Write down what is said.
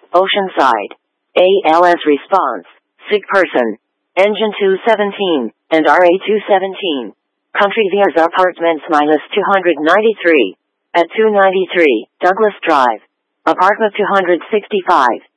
Oceanside. ALS response. Sick person. Engine 217, and RA 217. Country Vias Apartments minus 293. At 293, Douglas Drive. Apartment 265.